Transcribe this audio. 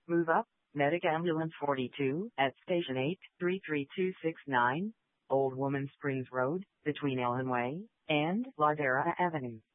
Move up, Medic Ambulance 42, at Station 8, 33269, Old Woman Springs Road, between Ellen Way and Ladera Avenue.